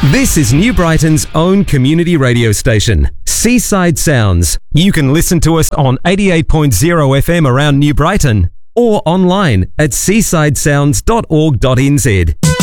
This is New Brighton's own community radio station, Seaside Sounds. You can listen to us on 88.0 FM around New Brighton or online at seasidesounds.org.nz.